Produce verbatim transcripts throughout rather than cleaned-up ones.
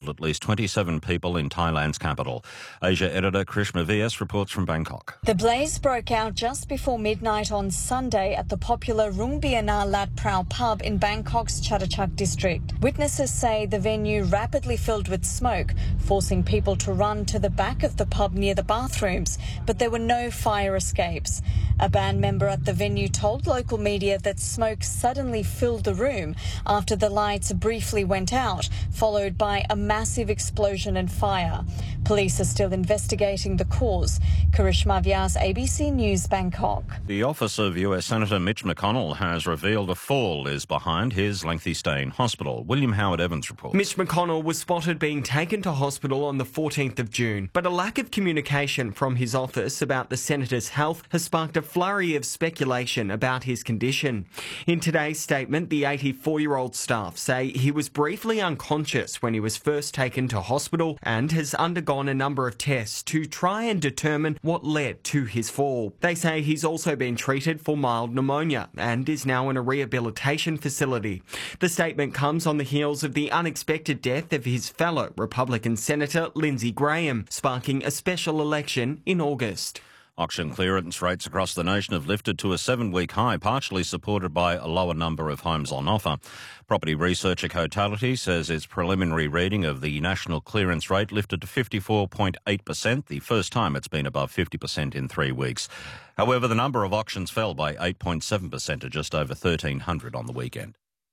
killed at least twenty-seven people in Thailand's capital. Asia editor Krishna V S reports from Bangkok. The blaze broke out just before midnight on Sunday at the popular Rung Biana Lat Prao pub in Bangkok's Chatuchak district. Witnesses say the venue rapidly filled with smoke, forcing people to run to the back of the pub near the bathrooms, but there were no fire escapes. A band member at the venue told local media that smoke suddenly filled the room after the lights briefly went out, followed by a massive explosion and fire. Police are still investigating the cause. Karishma Vyas, A B C News, Bangkok. The office of U S Senator Mitch McConnell has revealed a fall is behind his lengthy stay in hospital. William Howard Evans reports. Mitch McConnell was spotted being taken to hospital on the fourteenth of June, but a lack of communication from his office about the senator's health has sparked a flurry of speculation about his condition. In today's statement, the eighty-four-year-old staff say he was briefly unconscious when he was first taken to hospital and has undergone a number of tests to try and determine what led to his fall. They say he's also been treated for mild pneumonia and is now in a rehabilitation facility. The statement comes on the heels of the unexpected death of his fellow Republican Senator Lindsey Graham, sparking a special election in August. Auction clearance rates across the nation have lifted to a seven-week high, partially supported by a lower number of homes on offer. Property researcher Cotality says its preliminary reading of the national clearance rate lifted to fifty-four point eight percent, the first time it's been above fifty percent in three weeks. However, the number of auctions fell by eight point seven percent to just over thirteen hundred on the weekend.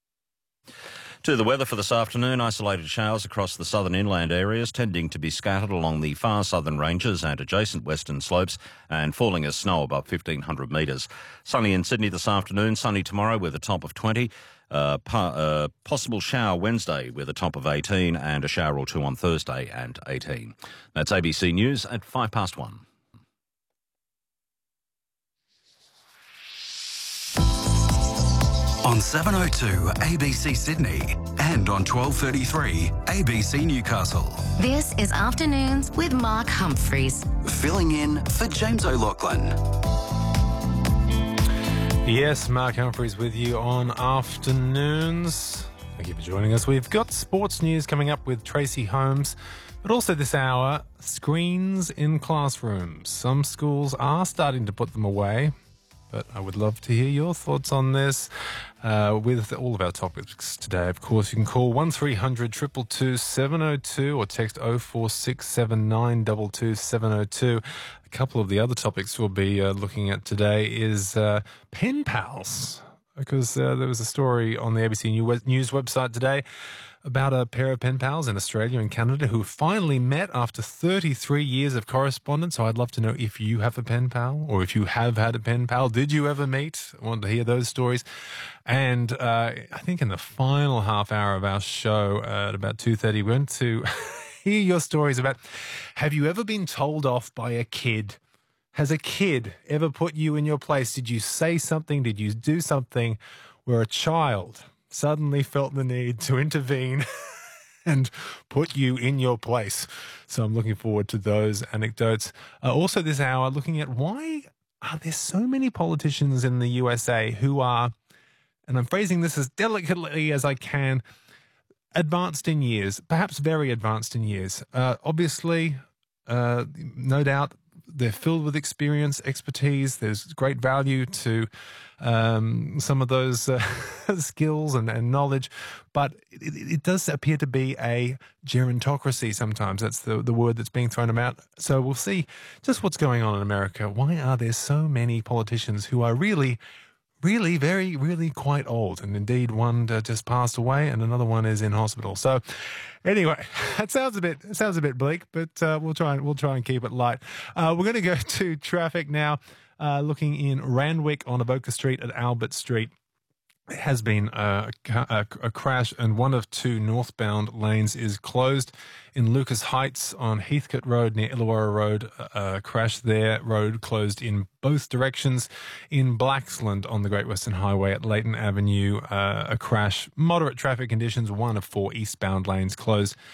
To the weather for this afternoon, isolated showers across the southern inland areas, tending to be scattered along the far southern ranges and adjacent western slopes, and falling as snow above fifteen hundred metres. Sunny in Sydney this afternoon, sunny tomorrow with a top of twenty. Uh, pa- uh, possible shower Wednesday with a top of eighteen, and a shower or two on Thursday and eighteen. That's A B C News at five past one. On seven oh two A B C Sydney and on twelve thirty-three A B C Newcastle. This is Afternoons with Mark Humphreys. Filling in for James O'Loughlin. Yes, Mark Humphreys with you on Afternoons. Thank you for joining us. We've got sports news coming up with Tracy Holmes, but also this hour, screens in classrooms. Some schools are starting to put them away, but I would love to hear your thoughts on this. Uh, with all of our topics today, of course, you can call one three hundred two two two seven oh two or text oh four six seven nine two two seven oh two. A couple of the other topics we'll be uh, looking at today is uh, pen pals, because uh, there was a story on the A B C News website today about a pair of pen pals in Australia and Canada who finally met after thirty-three years of correspondence. So I'd love to know if you have a pen pal or if you have had a pen pal. Did you ever meet? I want to hear those stories. And uh, I think in the final half hour of our show uh, at about two thirty, we went to hear your stories about, have you ever been told off by a kid? Has a kid ever put you in your place? Did you say something? Did you do something where a child suddenly felt the need to intervene and put you in your place? So I'm looking forward to those anecdotes. Uh, also this hour, looking at why are there so many politicians in the U S A who are, and I'm phrasing this as delicately as I can, advanced in years, perhaps very advanced in years. Uh, obviously, uh, no doubt, they're filled with experience, expertise. There's great value to um, some of those uh, skills and, and knowledge, but it, it does appear to be a gerontocracy sometimes. That's the, the word that's being thrown about. So we'll see just what's going on in America. Why are there so many politicians who are really, really, very, really quite old? And indeed, one uh, just passed away and another one is in hospital. So anyway, that sounds a bit it sounds a bit bleak, but uh, we'll try and we'll try and keep it light. Uh, we're going to go to traffic now. Uh, looking in Randwick on Avoca Street at Albert Street. There has been a, a, a crash, and one of two northbound lanes is closed. In Lucas Heights on Heathcote Road near Illawarra Road, a crash there. Road closed in both directions. In Blaxland on the Great Western Highway at Leighton Avenue, uh, a crash. Moderate traffic conditions, one of four eastbound lanes closed.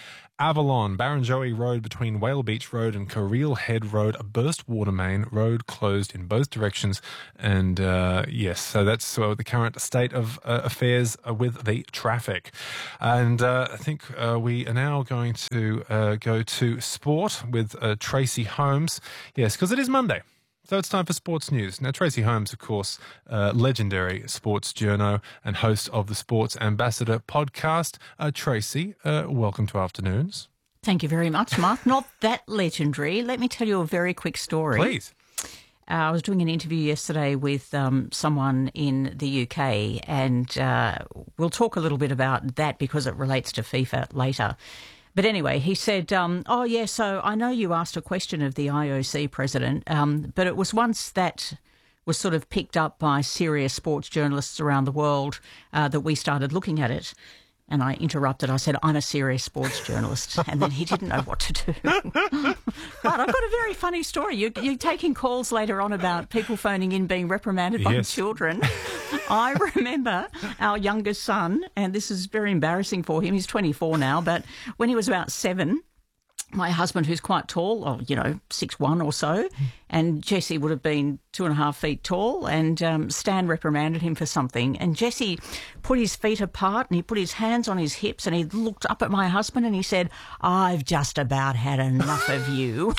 Avalon, Barrenjoey Road between Whale Beach Road and Carreel Head Road, a burst water main, road closed in both directions. And uh, yes, so that's uh, the current state of uh, affairs uh, with the traffic. And uh, I think uh, we are now going to uh, go to sport with uh, Tracy Holmes. Yes, because it is Monday. So it's time for sports news. Now, Tracy Holmes, of course, uh, legendary sports journo and host of the Sports Ambassador podcast. Uh, Tracy, uh, welcome to Afternoons. Thank you very much, Mark. Not that legendary. Let me tell you a very quick story. Please. Uh, I was doing an interview yesterday with um, someone in the U K, and uh, we'll talk a little bit about that because it relates to FIFA later. But anyway, he said, um, oh, yeah, so I know you asked a question of the I O C president, um, but it was once that was sort of picked up by serious sports journalists around the world uh, that we started looking at it. And I interrupted. I said, I'm a serious sports journalist. And then he didn't know what to do. But I've got a very funny story. You, you're taking calls later on about people phoning in being reprimanded by Yes. children. I remember our youngest son, and this is very embarrassing for him. He's twenty-four now, but when he was about seven, my husband, who's quite tall, or, you know, six one or so, and Jesse would have been two and a half feet tall, and um, Stan reprimanded him for something, and Jesse put his feet apart and he put his hands on his hips and he looked up at my husband and he said, I've just about had enough of you.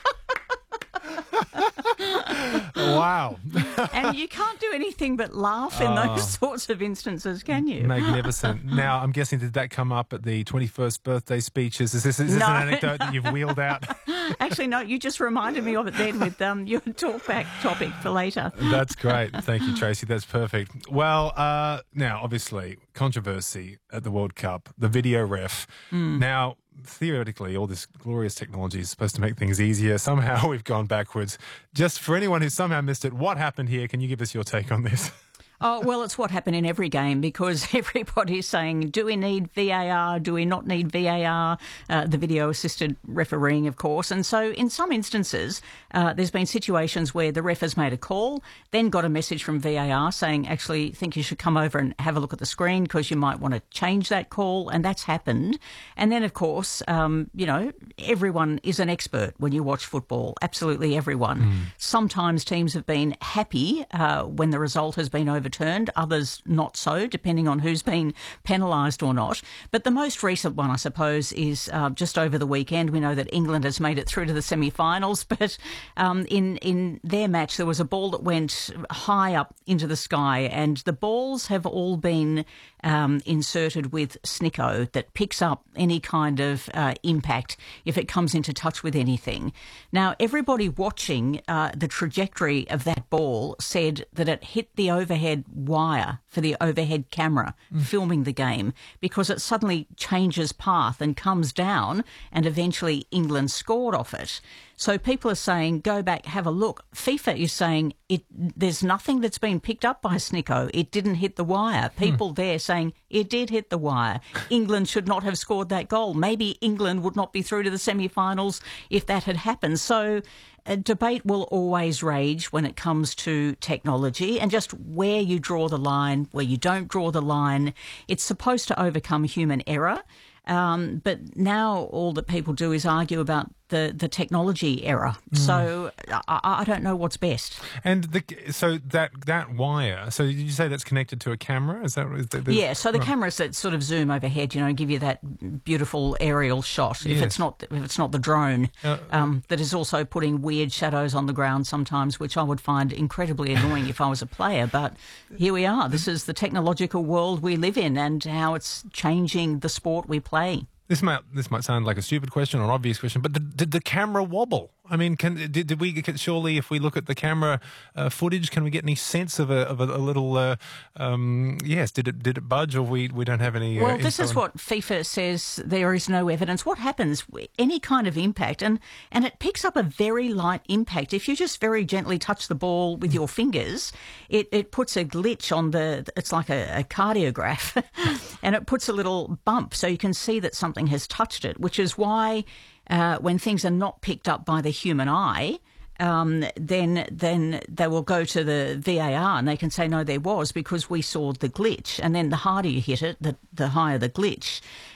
Wow. And you can't do anything but laugh in Oh. those sorts of instances, can you? Magnificent. Now, I'm guessing, did that come up at the twenty-first birthday speeches? Is this, is this No. an anecdote that you've wheeled out? Actually, no, you just reminded me of it then with um, your talkback topic for later. That's great. Thank you, Tracy. That's perfect. Well, uh, now, obviously, controversy at the World Cup, the video ref. Mm. Now, theoretically, all this glorious technology is supposed to make things easier. Somehow we've gone backwards. Just for anyone who somehow missed it, what happened here? Can you give us your take on this? Oh, well, it's what happened in every game because everybody's saying, do we need V A R? Do we not need V A R? Uh, the video-assisted refereeing, of course. And so in some instances, uh, there's been situations where the ref has made a call, then got a message from V A R saying, actually, think you should come over and have a look at the screen because you might want to change that call. And that's happened. And then, of course, um, you know, everyone is an expert when you watch football. Absolutely everyone. Mm. Sometimes teams have been happy uh, when the result has been overturned. Turned, others not so, depending on who's been penalised or not. But the most recent one, I suppose, is uh, just over the weekend. We know that England has made it through to the semi-finals, but um, in, in their match there was a ball that went high up into the sky, and the balls have all been um, inserted with Snicko that picks up any kind of uh, impact if it comes into touch with anything. Now, everybody watching uh, the trajectory of that ball said that it hit the overhead wire for the overhead camera mm. filming the game because it suddenly changes path and comes down, and eventually England scored off it. So people are saying, go back, have a look. FIFA is saying it. There's nothing that's been picked up by Snicko. It didn't hit the wire. People mm. there saying it did hit the wire. England should not have scored that goal. Maybe England would not be through to the semi-finals if that had happened. So a debate will always rage when it comes to technology and just where you draw the line, where you don't draw the line. It's supposed to overcome human error. Um, but now all that people do is argue about the, the technology error. Mm. So I, I don't know what's best. And the, so that that wire, so did you say that's connected to a camera? Is that is the, the, yeah, so the right. cameras that sort of zoom overhead, you know, give you that beautiful aerial shot. If Yes. it's not if it's not the drone Uh, um, that is also putting weird shadows on the ground sometimes, which I would find incredibly annoying if I was a player. But here we are. This is the technological world we live in and how it's changing the sport we play. This might this might sound like a stupid question or an obvious question, but did, did the camera wobble? I mean, can did, did we surely, if we look at the camera uh, footage, can we get any sense of a of a, a little? Uh, um, yes, did it did it budge, or we we don't have any? Uh, well, this is on... what FIFA says. There is no evidence. What happens? Any kind of impact, and and it picks up a very light impact. If you just very gently touch the ball with your fingers, it it puts a glitch on the. It's like a, a cardiograph, and it puts a little bump, so you can see that something has touched it, which is why uh, when things are not picked up by the human eye, um, then then they will go to the V A R and they can say, no, there was, because we saw the glitch. And then the harder you hit it, the, the higher the glitch.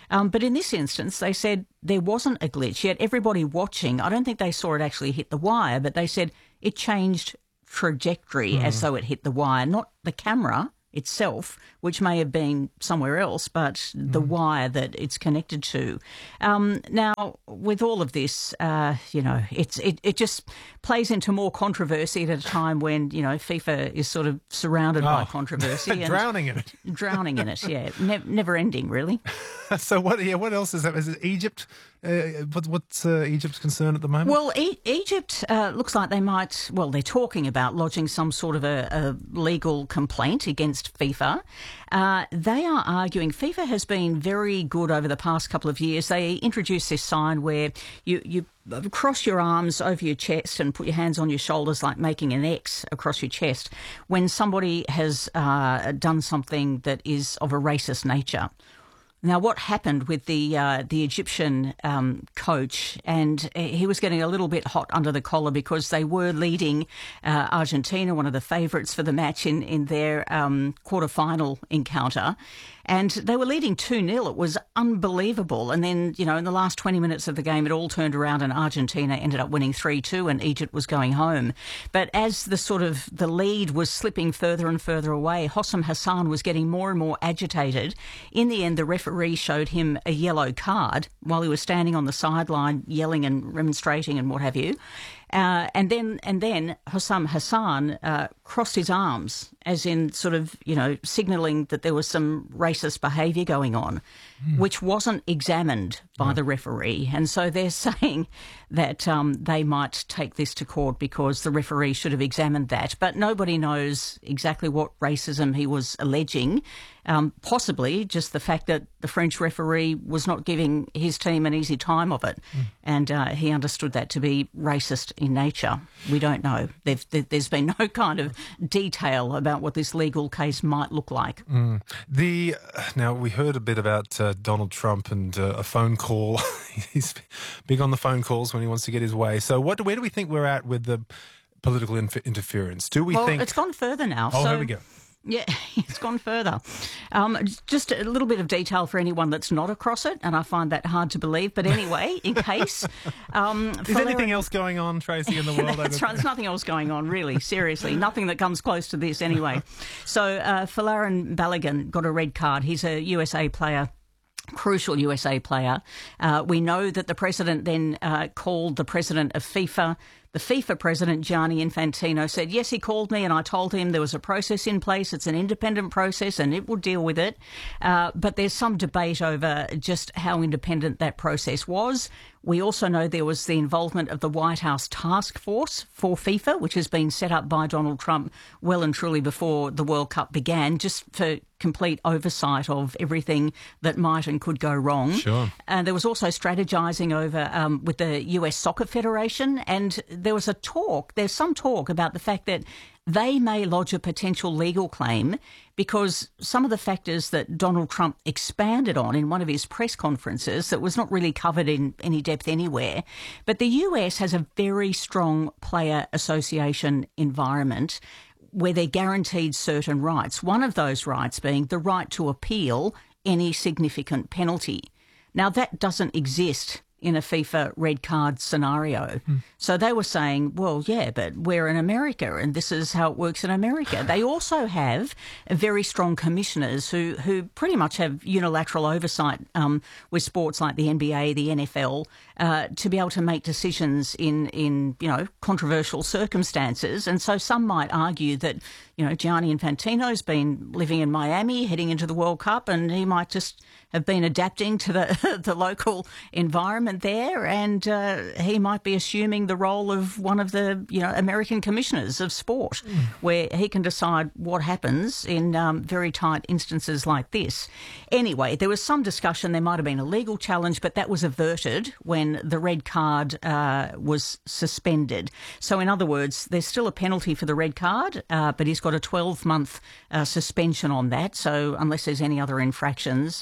Um, but in this instance, they said there wasn't a glitch, yet everybody watching, I don't think they saw it actually hit the wire, but they said it changed trajectory mm. as though it hit the wire, not the camera itself, which may have been somewhere else, but the mm. wire that it's connected to. Um, now, with all of this, uh, you know, it's it, it just plays into more controversy at a time when, you know, FIFA is sort of surrounded oh, by controversy. and drowning in it. Drowning in it, yeah. Ne- never ending, really. So what Yeah, what else is that? Is it Egypt? Uh, what, what's uh, Egypt's concern at the moment? Well, e- Egypt uh, looks like they might, well, they're talking about lodging some sort of a, a legal complaint against FIFA. Uh, they are arguing, FIFA has been very good over the past couple of years. They introduced this sign where you, you cross your arms over your chest and put your hands on your shoulders like making an X across your chest when somebody has uh, done something that is of a racist nature. Now, what happened with the uh, the Egyptian um, coach, and he was getting a little bit hot under the collar because they were leading uh, Argentina, one of the favourites for the match in, in their um, quarter-final encounter. And they were leading two nil. It was unbelievable. And then, you know, in the last twenty minutes of the game, it all turned around and Argentina ended up winning three two and Egypt was going home. But as the sort of the lead was slipping further and further away, Hossam Hassan was getting more and more agitated. In the end, the referee showed him a yellow card while he was standing on the sideline yelling and remonstrating and what have you. Uh, and then and then Hossam Hassan uh, crossed his arms, as in sort of, you know, signalling that there was some racist behaviour going on, mm. which wasn't examined by mm. the referee. And so they're saying that um, they might take this to court because the referee should have examined that. But nobody knows exactly what racism he was alleging. Um, possibly just the fact that the French referee was not giving his team an easy time of it. Mm. And uh, he understood that to be racist in nature. We don't know. They've, there's been no kind of detail about what this legal case might look like. Mm. The Now, we heard a bit about uh, Donald Trump and uh, a phone call. He's big on the phone calls when he wants to get his way. So what? Where do we think we're at with the political inf- interference? Do we well, think... it's gone further now. Oh, so... here we go. Yeah, it's gone further. Um, just a little bit of detail for anyone that's not across it, and I find that hard to believe. But anyway, in case... Um, Is there anything else going on, Tracy, in the world? That's right. There's nothing else going on, really, seriously. Nothing that comes close to this anyway. So uh, Folarin Balogun got a red card. He's a U S A player. Crucial U S A player. Uh, we know that the president then uh, called the president of FIFA. The FIFA president, Gianni Infantino, said, yes, he called me and I told him there was a process in place. It's an independent process and it will deal with it. Uh, but there's some debate over just how independent that process was. We also know there was the involvement of the White House task force for FIFA, which has been set up by Donald Trump well and truly before the World Cup began, just for complete oversight of everything that might and could go wrong. Sure. And there was also strategising over um, with the U S Soccer Federation, and there was a talk, there's some talk about the fact that they may lodge a potential legal claim because some of the factors that Donald Trump expanded on in one of his press conferences that was not really covered in any depth anywhere. But the U S has a very strong player association environment where they're guaranteed certain rights, one of those rights being the right to appeal any significant penalty. Now, that doesn't exist in a FIFA red card scenario. Mm. So they were saying, well, yeah, but we're in America and this is how it works in America. They also have very strong commissioners who, who pretty much have unilateral oversight um, with sports like the N B A, the N F L, uh, to be able to make decisions in, in, you know, controversial circumstances. And so some might argue that, you know, Gianni Infantino's been living in Miami heading into the World Cup and he might just have been adapting to the, the local environment there, and uh, he might be assuming the role of one of the, you know, American commissioners of sport, mm. where he can decide what happens in um, very tight instances like this. Anyway, there was some discussion. There might have been a legal challenge, but that was averted when the red card uh, was suspended. So, in other words, there's still a penalty for the red card, uh, but he's got a twelve-month uh, suspension on that. So, unless there's any other infractions, um, it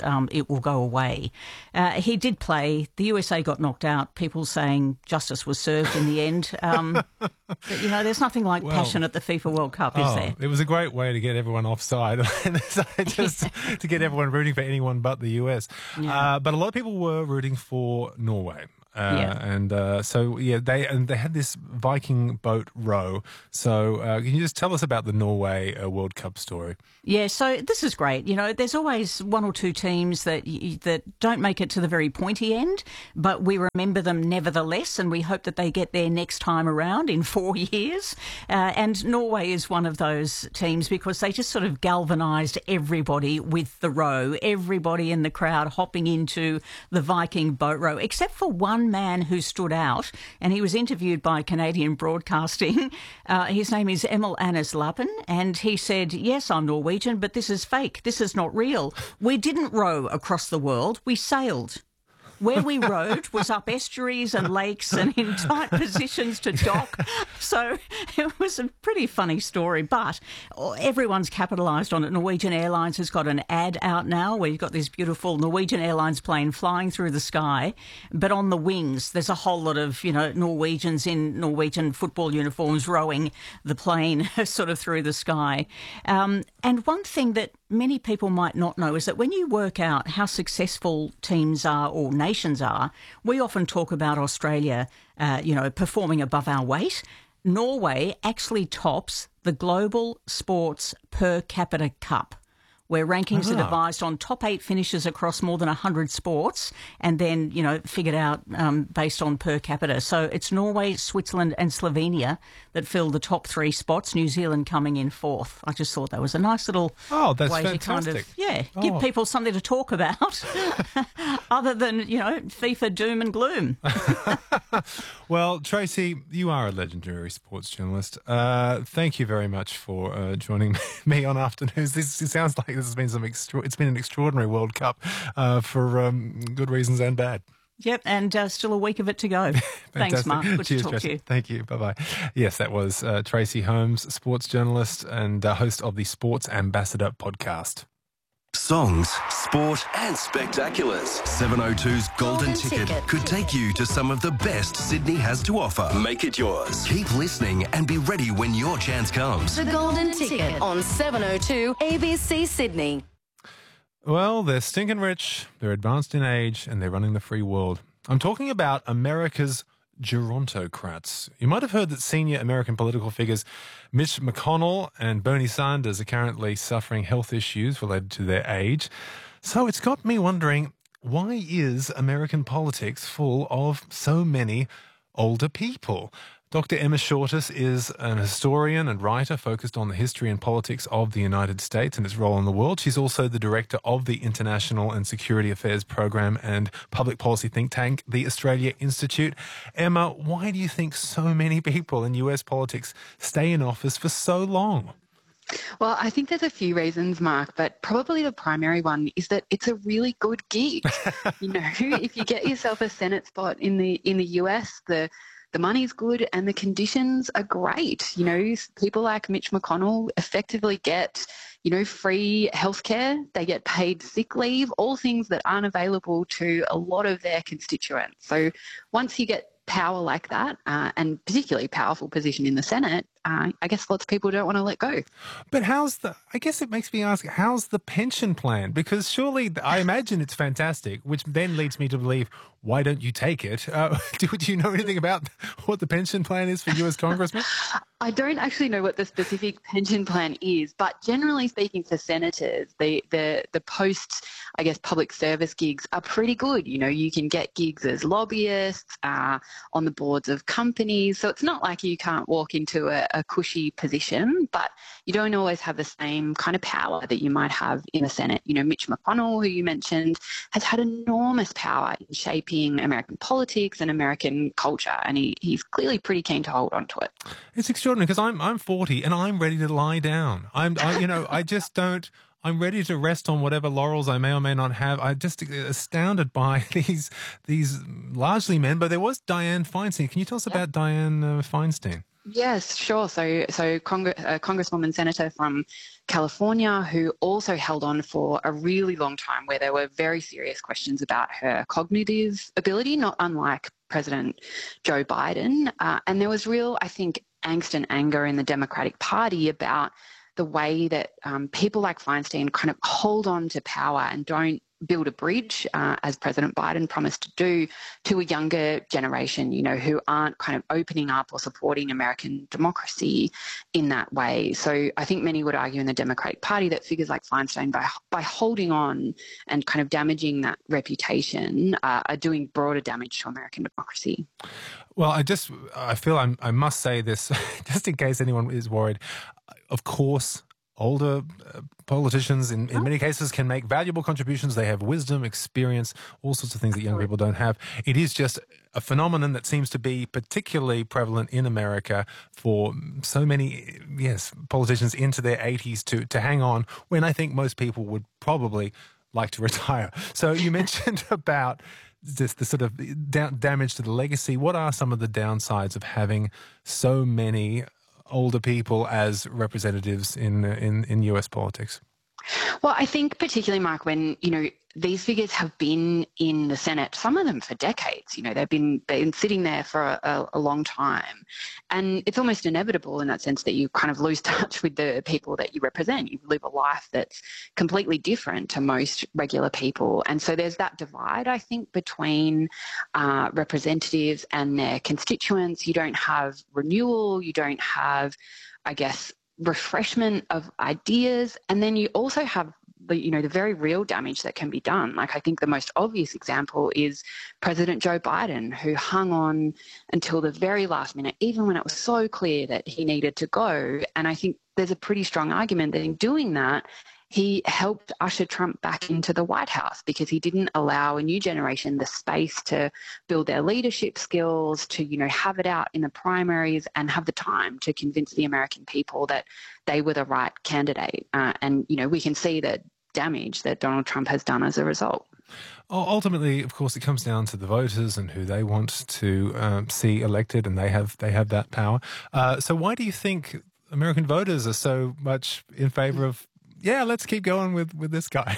it will go away. Uh, he did play. The U S A got knocked out. People saying justice was served in the end. Um, but, you know, there's nothing like Well, passion at the FIFA World Cup, is oh, there? It was a great way to get everyone offside, just to get everyone rooting for anyone but the U S. Yeah. Uh, but a lot of people were rooting for Norway. Uh, Yeah. And uh, so, yeah, they and they had this Viking boat row. So uh, can you just tell us about the Norway uh, World Cup story? Yeah, so this is great. You know, there's always one or two teams that y- that don't make it to the very pointy end, but we remember them nevertheless, and we hope that they get there next time around in four years. Uh, and Norway is one of those teams because they just sort of galvanised everybody with the row, everybody in the crowd hopping into the Viking boat row, except for one man who stood out, and he was interviewed by Canadian Broadcasting. Uh, his name is Emil Anders Lappen, and he said, yes, I'm Norwegian, but this is fake. This is not real. We didn't row across the world. We sailed. Where we rowed was up estuaries and lakes and in tight positions to dock. So it was a pretty funny story, but everyone's capitalised on it. Norwegian Airlines has got an ad out now where you've got this beautiful Norwegian Airlines plane flying through the sky, but on the wings there's a whole lot of, you know, Norwegians in Norwegian football uniforms rowing the plane sort of through the sky. Um, and one thing that many people might not know is that when you work out how successful teams are or nations are, we often talk about Australia, uh, you know, performing above our weight. Norway actually tops the Global Sports Per Capita Cup, where rankings Ah. are devised on top eight finishes across more than one hundred sports and then, you know, figured out um, based on per capita. So it's Norway, Switzerland and Slovenia that fill the top three spots, New Zealand coming in fourth. I just thought that was a nice little Oh, that's way fantastic. to kind of, yeah, give Oh. people something to talk about other than, you know, FIFA doom and gloom. Well, Tracy, you are a legendary sports journalist. Uh, thank you very much for uh, joining me on Afternoons. This it sounds like this has been some extra- it's been an extraordinary World Cup uh, for um, good reasons and bad. Yep, and uh, still a week of it to go. Thanks, Fantastic. Mark. Good Cheers, to talk Tracy. to you. Thank you. Bye-bye. Yes, that was uh, Tracy Holmes, sports journalist and uh, host of the Sports Ambassador podcast. Songs, sport and spectaculars. seven oh two's Golden, Golden Ticket, Ticket. could take you to some of the best Sydney has to offer. Make it yours. Keep listening and be ready when your chance comes. The Golden Ticket on seven oh two A B C Sydney. Well, they're stinking rich, they're advanced in age, and they're running the free world. I'm talking about America's gerontocrats. You might have heard that senior American political figures Mitch McConnell and Bernie Sanders are currently suffering health issues related to their age. So it's got me wondering, why is American politics full of so many older people? Doctor Emma Shortis is an historian and writer focused on the history and politics of the United States and its role in the world. She's also the director of the International and Security Affairs Program and public policy think tank, the Australia Institute. Emma, why do you think so many people in U S politics stay in office for so long? Well, I think there's a few reasons, Mark, but probably the primary one is that it's a really good gig. You know, if you get yourself a Senate spot in the in the U S, the The money's good and the conditions are great. You know, people like Mitch McConnell effectively get, you know, free healthcare. They get paid sick leave, all things that aren't available to a lot of their constituents. So once you get power like that, uh, and particularly powerful position in the Senate, uh, I guess lots of people don't want to let go. But how's the, I guess it makes me ask, how's the pension plan? Because surely, I imagine it's fantastic, which then leads me to believe, why don't you take it? Uh, do, do you know anything about what the pension plan is for U S congressmen? I don't actually know what the specific pension plan is, but generally speaking for senators, the, the, the post, I guess, public service gigs are pretty good. You know, you can get gigs as lobbyists, uh, on the boards of companies. So it's not like you can't walk into a, a cushy position, but you don't always have the same kind of power that you might have in the Senate. You know, Mitch McConnell, who you mentioned, has had enormous power in shaping American politics and American culture, and he, he's clearly pretty keen to hold on to it. It's extraordinary because I'm I'm forty and I'm ready to lie down. I'm I, you know I just don't I'm ready to rest on whatever laurels I may or may not have. I'm just astounded by these these largely men, but there was Dianne Feinstein. Can you tell us yeah. about Dianne uh, Feinstein? Yes, sure. So, so Cong- a Congresswoman Senator from California who also held on for a really long time, where there were very serious questions about her cognitive ability, not unlike President Joe Biden. Uh, and there was real, I think, angst and anger in the Democratic Party about the way that um, people like Feinstein kind of hold on to power and don't build a bridge, uh, as President Biden promised to do, to a younger generation, you know, who aren't kind of opening up or supporting American democracy in that way. So I think many would argue in the Democratic Party that figures like Feinstein, by by holding on and kind of damaging that reputation, uh, are doing broader damage to American democracy. Well, I just, I feel I'm, I must say this, just in case anyone is worried. Of course, older uh, politicians in, in many cases can make valuable contributions. They have wisdom, experience, all sorts of things that young people don't have. It is just a phenomenon that seems to be particularly prevalent in America for so many, yes, politicians into their eighties to, to hang on when I think most people would probably like to retire. So you mentioned about this, the sort of da- damage to the legacy. What are some of the downsides of having so many older people as representatives in in in U S politics? Well, I think particularly, Mark, when, you know, these figures have been in the Senate, some of them for decades, you know, they've been, been sitting there for a, a long time. And it's almost inevitable in that sense that you kind of lose touch with the people that you represent. You live a life that's completely different to most regular people. And so there's that divide, I think, between uh, representatives and their constituents. You don't have renewal, you don't have, I guess, refreshment of ideas, and then you also have the, you know, the very real damage that can be done. Like, I think the most obvious example is President Joe Biden, who hung on until the very last minute, even when it was so clear that he needed to go. And I think there's a pretty strong argument that in doing that, he helped usher Trump back into the White House, because he didn't allow a new generation the space to build their leadership skills, to, you know, have it out in the primaries and have the time to convince the American people that they were the right candidate. Uh, and, you know, we can see the damage that Donald Trump has done as a result. Ultimately, of course, it comes down to the voters and who they want to um, see elected, and they have they have that power. Uh, so why do you think American voters are so much in favor of, yeah, let's keep going with, with this guy?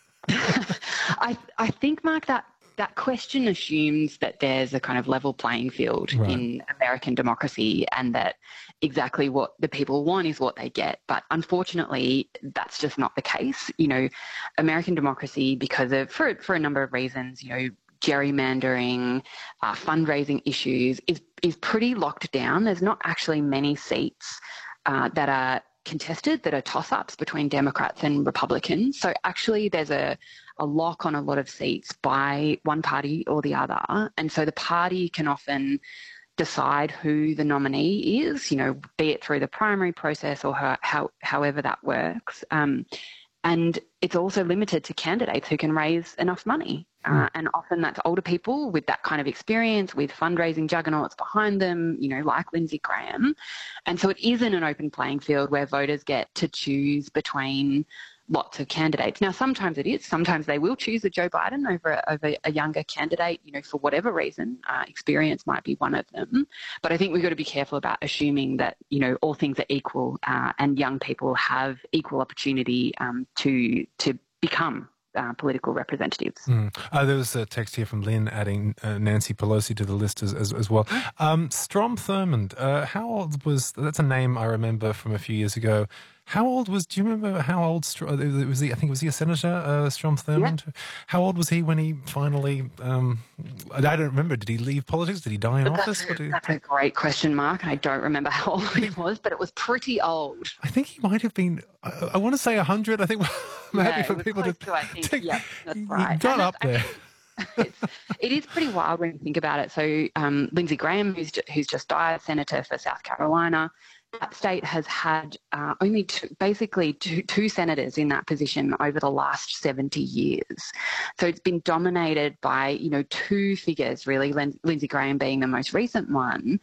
I I think, Mark, that that question assumes that there's a kind of level playing field right. in American democracy, and that exactly what the people want is what they get. But unfortunately, that's just not the case. You know, American democracy, because of, for, for a number of reasons, you know, gerrymandering, uh, fundraising issues, is, is pretty locked down. There's not actually many seats uh, that are contested, that are toss-ups between Democrats and Republicans. So actually there's a, a lock on a lot of seats by one party or the other. And so the party can often decide who the nominee is, you know, be it through the primary process or her, how, however that works. Um, and it's also limited to candidates who can raise enough money. Uh, and often that's older people with that kind of experience, with fundraising juggernauts behind them, you know, like Lindsey Graham. And so it isn't an open playing field where voters get to choose between lots of candidates. Now, sometimes it is. Sometimes they will choose a Joe Biden over, over a younger candidate, you know, for whatever reason. Uh, experience might be one of them. But I think we've got to be careful about assuming that, you know, all things are equal uh, and young people have equal opportunity um, to to become Uh, political representatives. Mm. Uh, there was a text here from Lynn adding uh, Nancy Pelosi to the list as, as, as well. Um, Strom Thurmond, uh, how old was, that's a name I remember from a few years ago. How old was, do you remember how old, was he, I think, was he a senator, uh, Strom Thurmond? Yeah. How old was he when he finally, um, I don't remember, did he leave politics? Did he die in that's, office? What did he... That's a great question, Mark. I don't remember how old he was, but it was pretty old. I think he might have been, I, I want to say one hundred. I think I'm yeah, happy for people to, to I think, to, yeah, that's right. He got up there. it's, it is pretty wild when you think about it. So um, Lindsey Graham, who's, who's just died, senator for South Carolina, that state has had uh, only two, basically two, two senators in that position over the last seventy years. So it's been dominated by, you know, two figures, really, Lin- Lindsey Graham being the most recent one.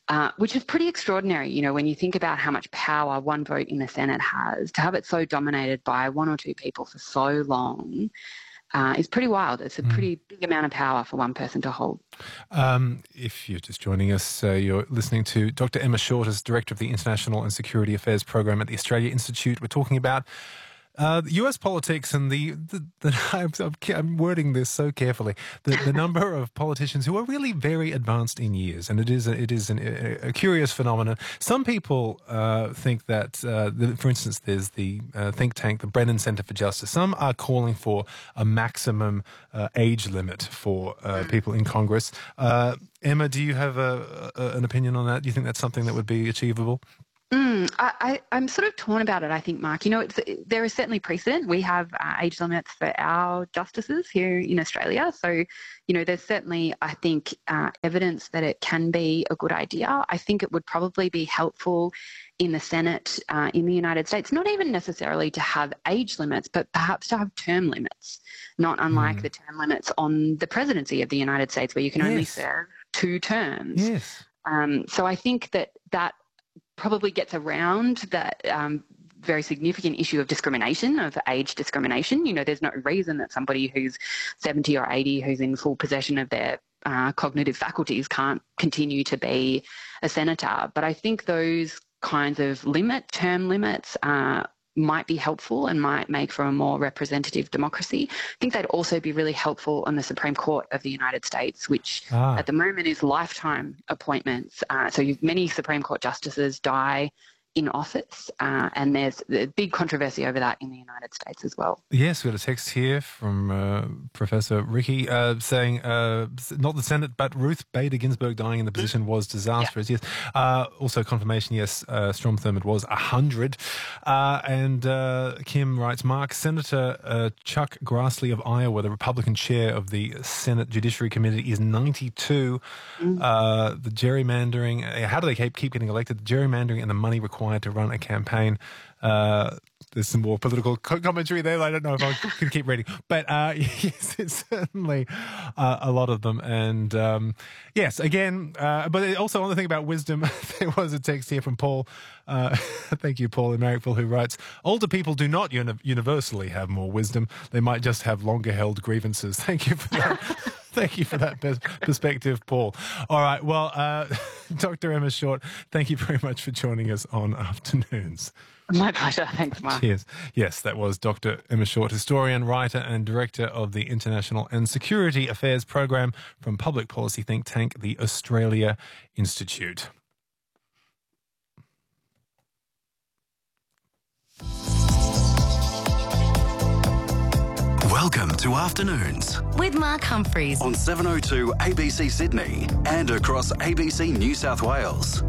uh, which is pretty extraordinary. You know, when you think about how much power one vote in the Senate has, to have it so dominated by one or two people for so long uh, is pretty wild. It's a pretty big amount of power for one person to hold. Um, if you're just joining us, uh, you're listening to Doctor Emma Short as Director of the International and Security Affairs Program at the Australia Institute. We're talking about Uh, U S politics and the, the, the I'm, I'm wording this so carefully, the, the number of politicians who are really very advanced in years. And it is a, it is an, a, a curious phenomenon. Some people uh, think that, uh, the, for instance, there's the uh, think tank, the Brennan Center for Justice. Some are calling for a maximum uh, age limit for uh, people in Congress. Uh, Emma, do you have a, a, an opinion on that? Do you think that's something that would be achievable? Mm, I, I, I'm sort of torn about it, I think, Mark. You know, it's, there is certainly precedent. We have uh, age limits for our justices here in Australia. So, you know, there's certainly, I think, uh, evidence that it can be a good idea. I think it would probably be helpful in the Senate uh, in the United States, not even necessarily to have age limits, but perhaps to have term limits, not unlike mm. the term limits on the presidency of the United States, where you can yes. only serve two terms. Yes. Um, so I think that that probably gets around that um, very significant issue of discrimination, of age discrimination. You know, there's no reason that somebody who's seventy or eighty, who's in full possession of their uh, cognitive faculties, can't continue to be a senator. But I think those kinds of limit, term limits, uh, might be helpful and might make for a more representative democracy. I think they'd also be really helpful on the Supreme Court of the United States, which ah. at the moment is lifetime appointments. Uh, so you've, many Supreme Court justices die in office, uh, and there's a big controversy over that in the United States as well. Yes, we got a text here from uh, Professor Ricky uh, saying, uh, not the Senate, but Ruth Bader Ginsburg dying in the position was disastrous. Yeah. Yes. Uh, also confirmation, yes, uh, Strom Thurmond was one hundred. Uh, and uh, Kim writes, Mark, Senator uh, Chuck Grassley of Iowa, the Republican chair of the Senate Judiciary Committee, is ninety-two. Mm. Uh, the gerrymandering, uh, how do they keep, keep getting elected? The gerrymandering and the money required to run a campaign. Uh, there's some more political commentary there. I don't know if I can keep reading. But uh, yes, it's certainly uh, a lot of them. And um, yes, again, uh, but also on the thing about wisdom, there was a text here from Paul. Uh, thank you, Paul in Marrickville, who writes, older people do not uni- universally have more wisdom. They might just have longer held grievances. Thank you for that. Thank you for that perspective, Paul. All right. Well, uh, Doctor Emma Short, thank you very much for joining us on Afternoons. My pleasure. Thanks, Mark. Cheers. Yes, that was Doctor Emma Short, historian, writer and director of the International and Security Affairs Program from public policy think tank, the Australia Institute. Welcome to Afternoons with Mark Humphreys on seven oh two A B C Sydney and across A B C New South Wales.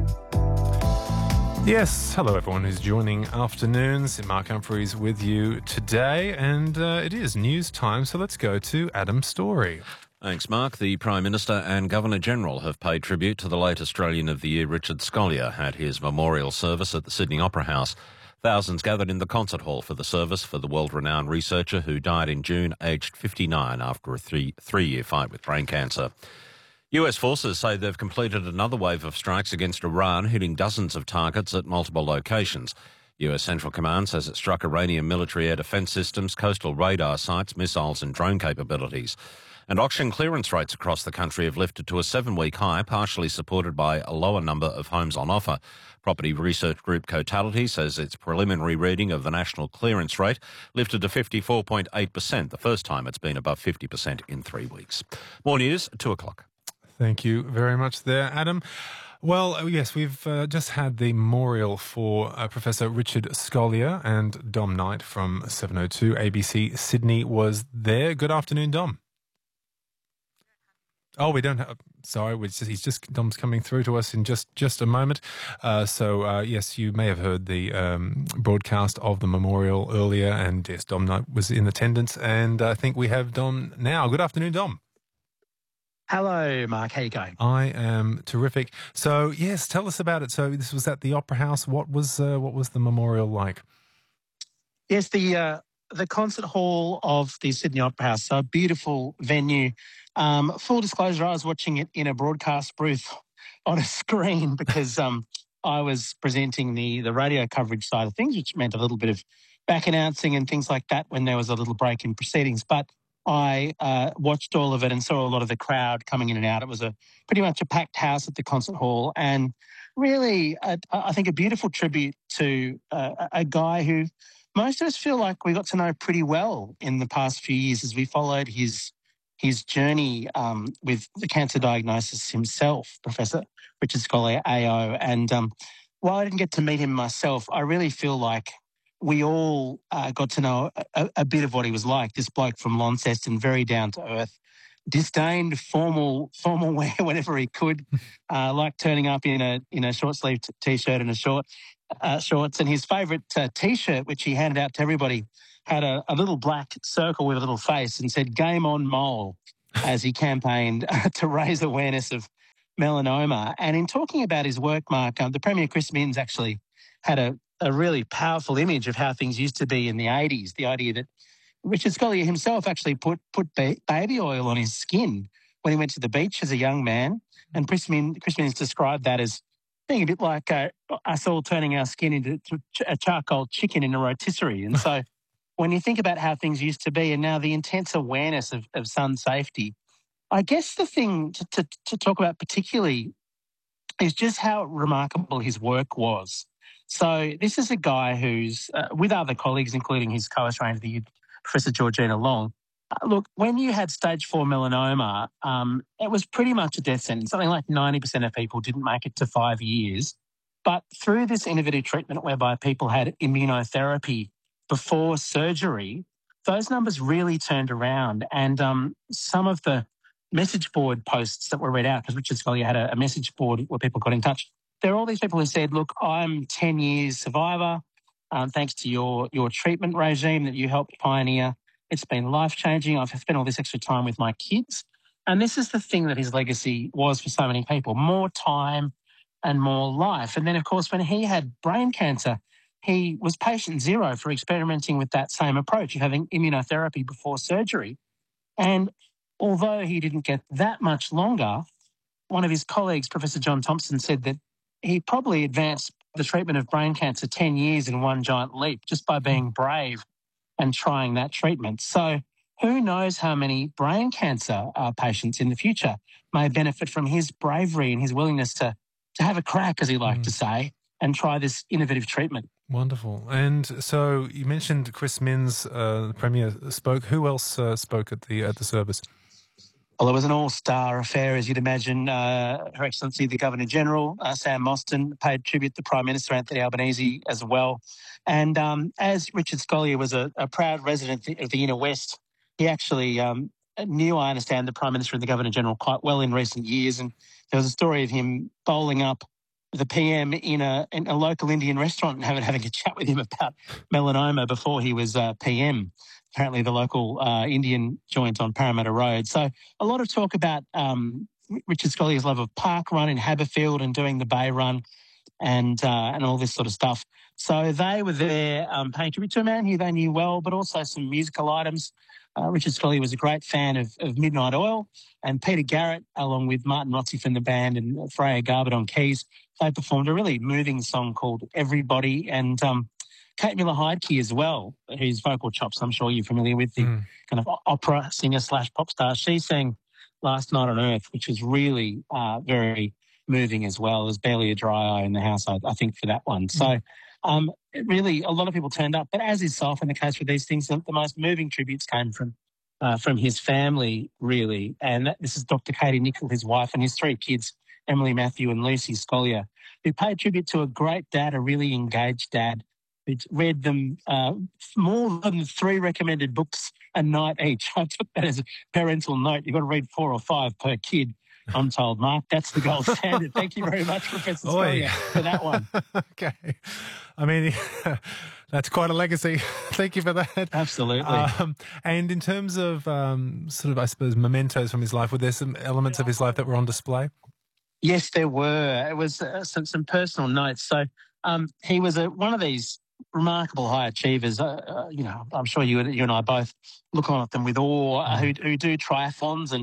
Yes, hello everyone who's joining Afternoons. Mark Humphreys with you today, and uh, it is news time, so let's go to Adam Story. Thanks, Mark. The Prime Minister and Governor-General have paid tribute to the late Australian of the Year, Richard Scolyer, at his memorial service at the Sydney Opera House. Thousands gathered in the concert hall for the service for the world-renowned researcher who died in June, aged fifty-nine, after a three, three-year fight with brain cancer. U S forces say they've completed another wave of strikes against Iran, hitting dozens of targets at multiple locations. U S Central Command says it struck Iranian military air defence systems, coastal radar sites, missiles and drone capabilities. And auction clearance rates across the country have lifted to a seven-week high, partially supported by a lower number of homes on offer. Property research group Cotality says its preliminary reading of the national clearance rate lifted to fifty-four point eight percent, the first time it's been above fifty percent in three weeks. More news at two o'clock. Thank you very much there, Adam. Well, yes, we've uh, just had the memorial for uh, Professor Richard Scolyer, and Dom Knight from seven oh two A B C Sydney was there. Good afternoon, Dom. Oh, we don't have... Sorry, we just, he's just... Dom's coming through to us in just, just a moment. Uh, so, uh, yes, you may have heard the um, broadcast of the memorial earlier, and yes, Dom Knight was in attendance, and I think we have Dom now. Good afternoon, Dom. Hello, Mark. How are you going? I am terrific. So, yes, tell us about it. So, this was at the Opera House. What was uh, what was the memorial like? Yes, the uh, the concert hall of the Sydney Opera House. So, a beautiful venue. Um, full disclosure, I was watching it in a broadcast booth on a screen because um, I was presenting the the radio coverage side of things, which meant a little bit of back announcing and things like that when there was a little break in proceedings. But I uh, watched all of it and saw a lot of the crowd coming in and out. It was a pretty much a packed house at the concert hall, and really, a, I think, a beautiful tribute to uh, a guy who most of us feel like we got to know pretty well in the past few years as we followed his his journey um, with the cancer diagnosis himself, Professor Richard Scolyer, A O. And um, while I didn't get to meet him myself, I really feel like we all uh, got to know a, a bit of what he was like. This bloke from Launceston, very down to earth, disdained formal formal wear whenever he could, uh, like turning up in a in a short sleeve t- t-shirt and a short uh, shorts. And his favourite uh, t-shirt, which he handed out to everybody, had a, a little black circle with a little face and said "Game on Mole" as he campaigned uh, to raise awareness of melanoma. And in talking about his work, Mark, um, the Premier Chris Minns actually had a, a really powerful image of how things used to be in the eighties. The idea that Richard Scolyer himself actually put put ba- baby oil on his skin when he went to the beach as a young man. And Chris Minns, Chris Minns described that as being a bit like uh, us all turning our skin into a charcoal chicken in a rotisserie. And so when you think about how things used to be and now the intense awareness of, of sun safety, I guess the thing to, to, to talk about particularly is just how remarkable his work was. So this is a guy who's, uh, with other colleagues, including his co-Australian of the Year, Professor Georgina Long, uh, look, when you had stage four melanoma, um, it was pretty much a death sentence. Something like ninety percent of people didn't make it to five years. But through this innovative treatment whereby people had immunotherapy before surgery, those numbers really turned around. And um, some of the message board posts that were read out, because Richard Scolyer had a, a message board where people got in touch, there are all these people who said, look, I'm ten years survivor, um, thanks to your, your treatment regime that you helped pioneer. It's been life-changing. I've spent all this extra time with my kids. And this is the thing that his legacy was for so many people, more time and more life. And then, of course, when he had brain cancer, he was patient zero for experimenting with that same approach of having immunotherapy before surgery. And although he didn't get that much longer, one of his colleagues, Professor John Thompson, said that he probably advanced the treatment of brain cancer ten years in one giant leap just by being brave and trying that treatment. So who knows how many brain cancer uh, patients in the future may benefit from his bravery and his willingness to, to have a crack, as he liked mm. to say, and try this innovative treatment. Wonderful. And so you mentioned Chris Minns, uh, the Premier, spoke. Who else uh, spoke at the at the service? Well, it was an all-star affair, as you'd imagine. Uh, Her Excellency, the Governor-General, uh, Sam Mostyn, paid tribute to Prime Minister Anthony Albanese as well. And um, as Richard Scolyer was a, a proud resident of the Inner West, he actually um, knew, I understand, the Prime Minister and the Governor-General quite well in recent years. And there was a story of him bowling up the P M in a, in a local Indian restaurant and having, having a chat with him about melanoma before he was uh, P M. Apparently the local uh, Indian joint on Parramatta Road. So a lot of talk about um, Richard Scolyer's love of park run in Haberfield and doing the Bay Run and uh, and all this sort of stuff. So they were there um, paying tribute to a man who they knew well, but also some musical items. Uh, Richard Scolyer was a great fan of, of Midnight Oil, and Peter Garrett, along with Martin Rotzi from the band and Freya Garbutt on keys, they performed a really moving song called Everybody. And um, Kate Miller-Heidke as well, whose vocal chops I'm sure you're familiar with, the mm. kind of opera singer slash pop star. She sang Last Night on Earth, which was really uh, very moving as well. There's barely a dry eye in the house, I, I think, for that one. Mm. So um, really, a lot of people turned up. But as is so often the case with these things, the, the most moving tributes came from uh, from his family, really. And that, this is Doctor Katie Nichol, his wife, and his three kids, Emily, Matthew and Lucy Scolyer, who paid tribute to a great dad, a really engaged dad, who read them uh, more than three recommended books a night each. I took that as a parental note. You've got to read four or five per kid, I'm told, Mark. That's the gold standard. Thank you very much, Professor Scolyer, for that one. Okay. I mean, that's quite a legacy. Thank you for that. Absolutely. Um, and in terms of um, sort of, I suppose, mementos from his life, were there some elements of his life that were on display? Yes, there were. It was uh, some, some personal notes. So um, he was a, one of these remarkable high achievers. Uh, uh, you know, I'm sure you, you and I both look on at them with awe, uh, who, who do triathlons and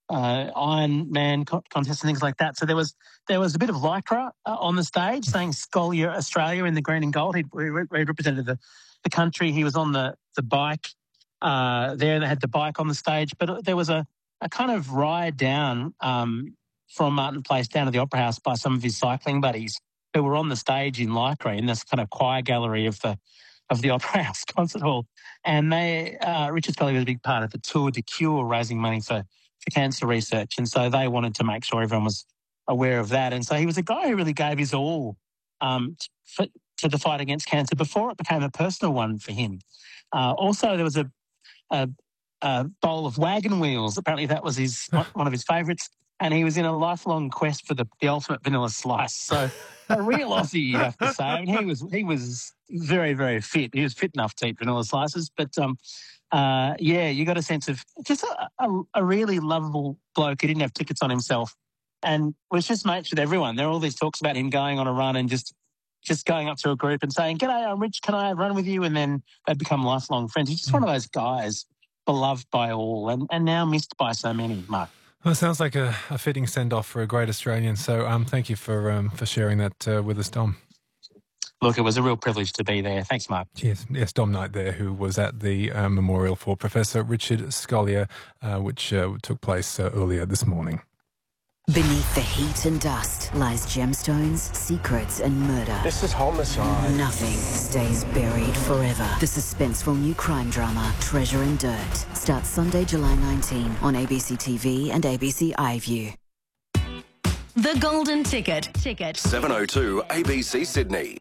uh, Iron Man co- contests and things like that. So there was there was a bit of lycra uh, on the stage saying Scolia Australia in the green and gold. He, he represented the, the country. He was on the, the bike uh, there. They had the bike on the stage. But there was a, a kind of ride down um, from Martin Place down to the Opera House by some of his cycling buddies who were on the stage in lycra in this kind of choir gallery of the of the Opera House Concert Hall. And they, uh, Richard Scully was a big part of the Tour de Cure, raising money for, for cancer research. And so they wanted to make sure everyone was aware of that. And so he was a guy who really gave his all um, for, to the fight against cancer before it became a personal one for him. Uh, also, there was a, a, a bowl of wagon wheels. Apparently that was his one of his favourites. And he was in a lifelong quest for the, the ultimate vanilla slice. So a real Aussie, you have to say. I mean, he was he was very, very fit. He was fit enough to eat vanilla slices. But, um, uh, yeah, you got a sense of just a, a, a really lovable bloke. He didn't have tickets on himself and was just mates with everyone. There are all these talks about him going on a run and just just going up to a group and saying, "G'day, I'm Rich, can I run with you?" And then they'd become lifelong friends. He's just one of those guys beloved by all and, and now missed by so many, Mark. Well, it sounds like a, a fitting send-off for a great Australian. So um, thank you for um, for sharing that uh, with us, Dom. Look, it was a real privilege to be there. Thanks, Mark. Yes, yes, Dom Knight there, who was at the uh, memorial for Professor Richard Scolyer, uh, which uh, took place uh, earlier this morning. Beneath the heat and dust lies gemstones, secrets and murder. This is homicide. Nothing stays buried forever. The suspenseful new crime drama, Treasure and Dirt, starts Sunday, July nineteenth on A B C T V and A B C iView. The Golden Ticket. Ticket. seven oh two A B C Sydney.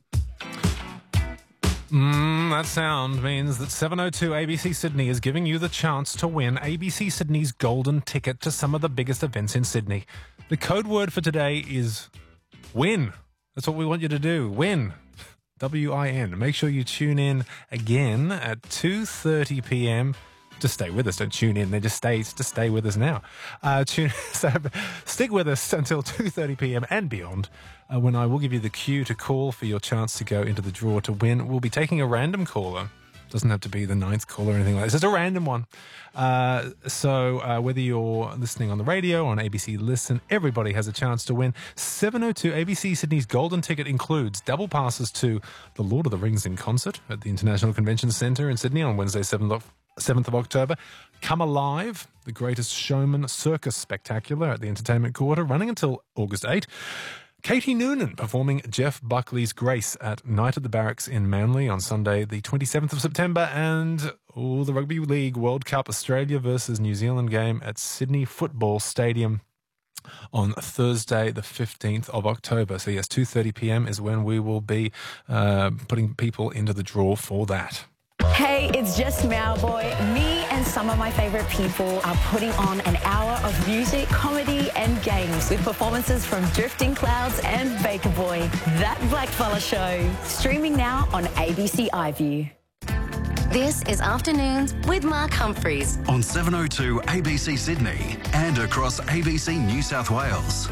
Mm, that sound means that seven oh two A B C Sydney is giving you the chance to win A B C Sydney's golden ticket to some of the biggest events in Sydney. The code word for today is win. That's what we want you to do. Win. W I N. Make sure you tune in again at two thirty p m. Just stay with us. Don't tune in. Then just stay. Just stay with us now. Uh, tune. So stick with us until two thirty p m and beyond, uh, when I will give you the cue to call for your chance to go into the draw to win. We'll be taking a random caller. Doesn't have to be the ninth caller or anything like this. It's a random one. Uh, so uh, whether you're listening on the radio or on A B C Listen, everybody has a chance to win. seven oh two A B C Sydney's golden ticket includes double passes to the Lord of the Rings in concert at the International Convention Centre in Sydney on Wednesday, seventh of October. Come Alive, the Greatest Showman Circus Spectacular at the Entertainment Quarter, running until August eighth. Katie Noonan performing Jeff Buckley's Grace at Night at the Barracks in Manly on Sunday, the twenty-seventh of September, and oh, the Rugby League World Cup Australia versus New Zealand game at Sydney Football Stadium on Thursday, the fifteenth of October. So yes, two thirty p m is when we will be uh, putting people into the draw for that. Hey, it's just Mauboy. Me and some of my favourite people are putting on an hour of music, comedy and games with performances from Drifting Clouds and Baker Boy. That Blackfella Show. Streaming now on A B C iView. This is Afternoons with Mark Humphreys. On seven oh two A B C Sydney and across A B C New South Wales.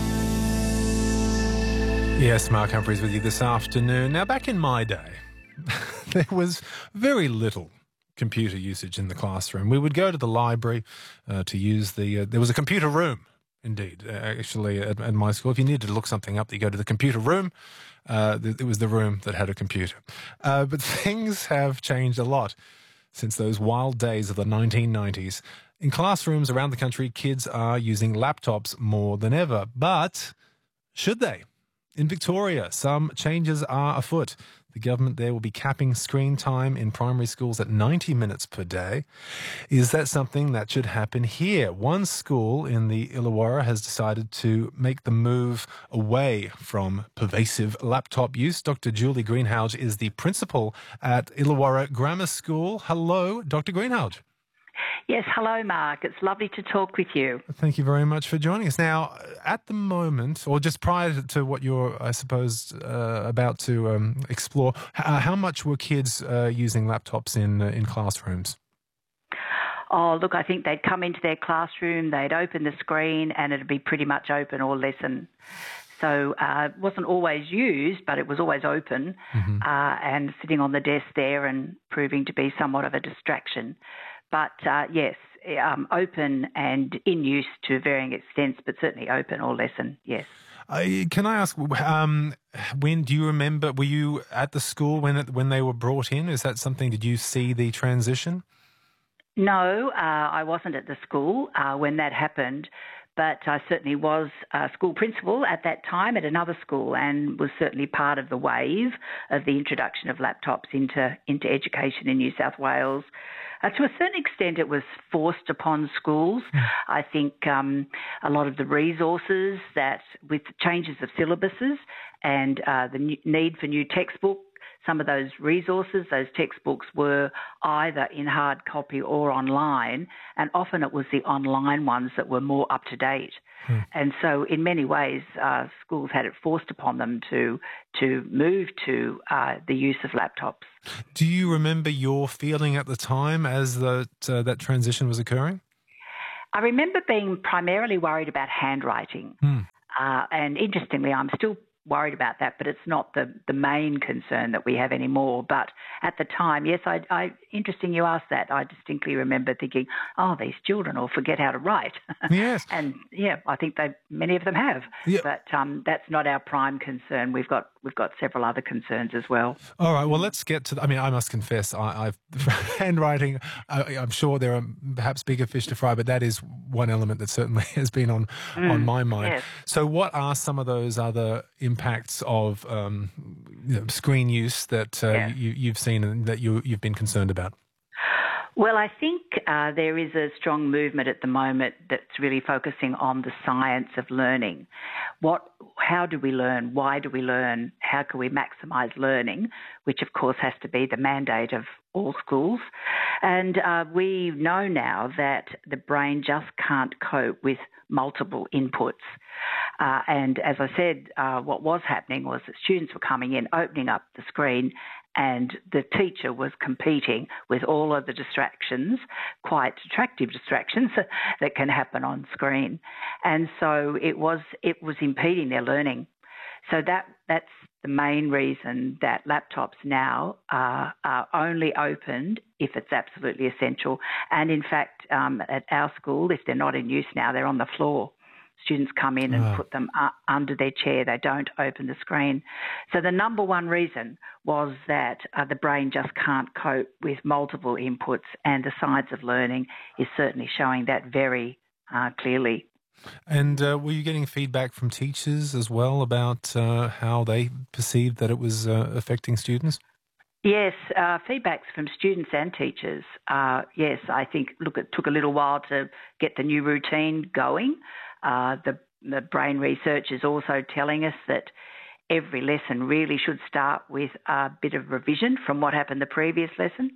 Yes, Mark Humphreys with you this afternoon. Now, back in my day, there was very little computer usage in the classroom. We would go to the library uh, to use the... Uh, there was a computer room, indeed, uh, actually, at, at my school. If you needed to look something up, you go to the computer room. Uh, it was the room that had a computer. Uh, but things have changed a lot since those wild days of the nineteen nineties. In classrooms around the country, kids are using laptops more than ever. But should they? In Victoria, some changes are afoot. The government there will be capping screen time in primary schools at ninety minutes per day. Is that something that should happen here? One school in the Illawarra has decided to make the move away from pervasive laptop use. Doctor Julie Greenhalgh is the principal at Illawarra Grammar School. Hello, Doctor Greenhalgh. Yes, hello, Mark. It's lovely to talk with you. Thank you very much for joining us. Now, at the moment, or just prior to what you're, I suppose, uh, about to um, explore, uh, how much were kids uh, using laptops in uh, in classrooms? Oh, look, I think they'd come into their classroom, they'd open the screen, and it'd be pretty much open all lesson. So uh, it wasn't always used, but it was always open mm-hmm. uh, and sitting on the desk there and proving to be somewhat of a distraction. But, uh, yes, um, open and in use to varying extents, but certainly open all lesson, yes. Uh, can I ask, um, when do you remember, were you at the school when it, when they were brought in? Is that something, did you see the transition? No, uh, I wasn't at the school uh, when that happened, but I certainly was a school principal at that time at another school and was certainly part of the wave of the introduction of laptops into, into education in New South Wales. Uh, to a certain extent, it was forced upon schools. Mm. I think um, a lot of the resources that, with changes of syllabuses and uh, the new need for new textbooks, some of those resources, those textbooks were either in hard copy or online, and often it was the online ones that were more up to date. Hmm. And so in many ways, uh, schools had it forced upon them to to move to uh, the use of laptops. Do you remember your feeling at the time as that, uh, that transition was occurring? I remember being primarily worried about handwriting. Hmm. Uh, and interestingly, I'm still worried about that, but it's not the, the main concern that we have anymore. But at the time, yes, I, I interesting you asked that. I distinctly remember thinking, oh, these children will forget how to write. Yes. And yeah, I think they many of them have. Yeah. But um, that's not our prime concern. We've got we've got several other concerns as well. All right. Well, let's get to. The, I mean, I must confess, I, I've handwriting. I, I'm sure there are perhaps bigger fish to fry, but that is one element that certainly has been on Mm, on my mind. yes. So, what are some of those other impacts of um, you know, screen use that uh, Yeah. you, you've seen and that you, you've been concerned about? Well, I think uh, there is a strong movement at the moment that's really focusing on the science of learning. What, how do we learn? Why do we learn? How can we maximise learning? Which, of course, has to be the mandate of all schools. And uh, we know now that the brain just can't cope with multiple inputs. Uh, and as I said, uh, what was happening was that students were coming in, opening up the screen, and the teacher was competing with all of the distractions, quite attractive distractions that can happen on screen. And so it was it was impeding their learning. So that that's the main reason that laptops now are, are only opened if it's absolutely essential. And in fact, um, at our school, if they're not in use now, they're on the floor. Students come in and Ah. put them uh, under their chair. They don't open the screen. So the number one reason was that uh, the brain just can't cope with multiple inputs, and the science of learning is certainly showing that very uh, clearly. And uh, were you getting feedback from teachers as well about uh, how they perceived that it was uh, affecting students? Yes, uh, feedbacks from students and teachers. Uh, yes, I think, look, it took a little while to get the new routine going. Uh, the, the brain research is also telling us that every lesson really should start with a bit of revision from what happened the previous lesson.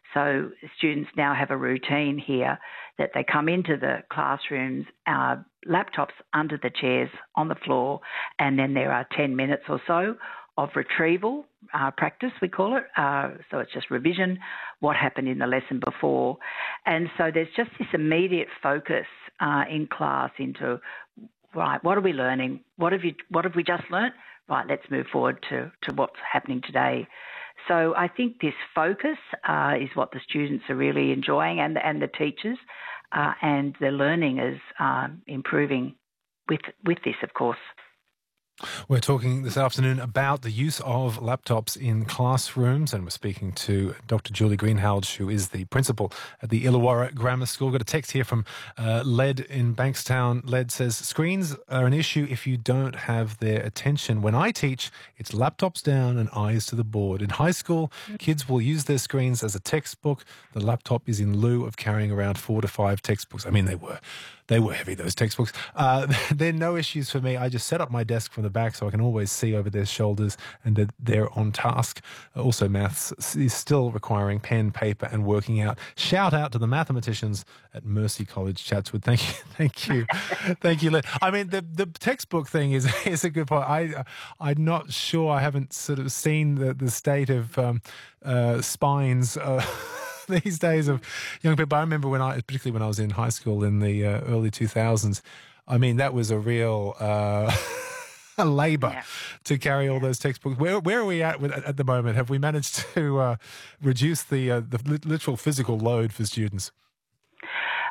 So students now have a routine here that they come into the classrooms, uh, laptops under the chairs on the floor, and then there are ten minutes or so of retrieval uh, practice, we call it. Uh, so it's just revision, what happened in the lesson before. And so there's just this immediate focus uh, in class into, right, what are we learning? What have you? What have we just learnt? Right, let's move forward to, to what's happening today. So I think this focus uh, is what the students are really enjoying, and, and the teachers, uh, and the learning is um, improving with with this, of course. We're talking this afternoon about the use of laptops in classrooms, and we're speaking to Doctor Julie Greenhalgh, who is the principal at the Illawarra Grammar School. Got a text here from uh, Led in Bankstown. Led says, screens are an issue if you don't have their attention. When I teach, it's laptops down and eyes to the board. In high school, kids will use their screens as a textbook. The laptop is in lieu of carrying around four to five textbooks. I mean, they were. They were heavy, those textbooks. Uh, they're no issues for me. I just set up my desk from the back so I can always see over their shoulders and that they're on task. Also, maths is still requiring pen, paper and working out. Shout out to the mathematicians at Mercy College, Chatswood. Thank you. Thank you. Thank you, Lynn. I mean, the, the textbook thing is, is a good point. I, I'm not sure. I haven't sort of seen the, the state of um, uh, spines uh, these days of young people. I remember when I, particularly when I was in high school in the uh, early two thousands, I mean, that was a real uh, a labour yeah. to carry all those textbooks. Where where are we at with, at the moment? Have we managed to uh, reduce the uh, the literal physical load for students?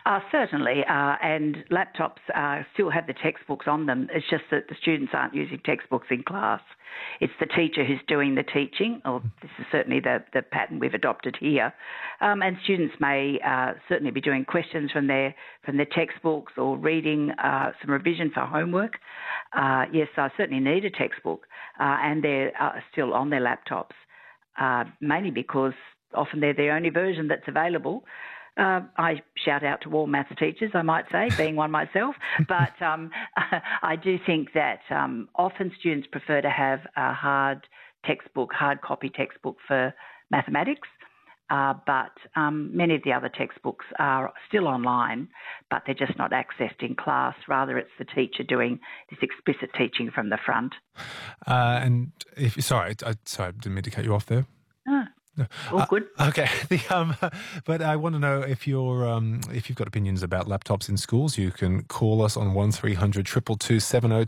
Uh, certainly, uh, and laptops uh, still have the textbooks on them. It's just that the students aren't using textbooks in class. It's the teacher who's doing the teaching, or this is certainly the, the pattern we've adopted here. Um, and students may uh, certainly be doing questions from their from their textbooks or reading uh, some revision for homework. Uh, yes, I certainly need a textbook, uh, and they're uh, still on their laptops, uh, mainly because often they're the only version that's available. Uh, I shout out to all maths teachers, I might say, being one myself, but um, I do think that um, often students prefer to have a hard textbook, hard copy textbook for mathematics, uh, but um, many of the other textbooks are still online, but they're just not accessed in class. Rather, it's the teacher doing this explicit teaching from the front. Uh, and if sorry, I, sorry, I didn't mean to cut you off there. Oh. All good. Uh, okay, the, um, but I want to know if you're um, if you've got opinions about laptops in schools. You can call us on one three hundred two two two seven oh